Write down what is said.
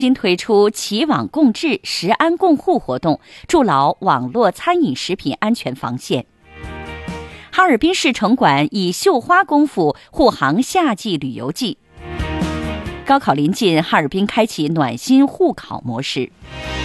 新推出齐网共治、食安共护活动，筑牢网络餐饮食品安全防线。哈尔滨市城管以绣花功夫护航夏季旅游季。高考临近，哈尔滨开启暖心护考模式。